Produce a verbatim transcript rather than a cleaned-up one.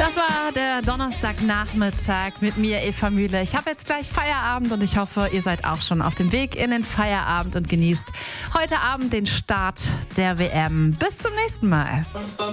Das war der Donnerstagnachmittag mit mir, Eva Mühle. Ich habe jetzt gleich Feierabend und ich hoffe, ihr seid auch schon auf dem Weg in den Feierabend und genießt heute Abend den Start der W M. Bis zum nächsten Mal.